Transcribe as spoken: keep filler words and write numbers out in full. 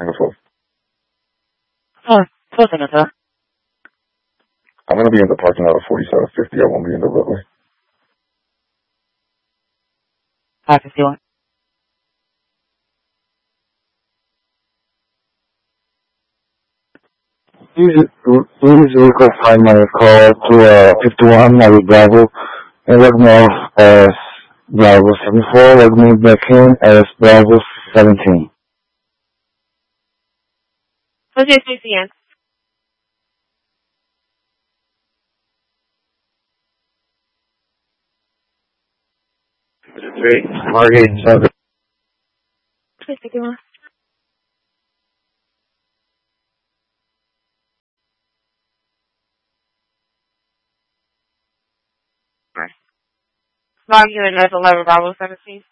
Tango twelve. Oh, close enough, huh? I'm going to be in the parking lot of forty-seven fifty. I won't be in the roadway. five fifty-one. Please, please request find my call to uh, fifty-one Navy Bravo and let me off as Bravo seventy-four, let me back in as Bravo seventeen. Okay, C C N. Three, Margate seven. Please take it on. Alright. Log you in as eleven Bravo seventeen.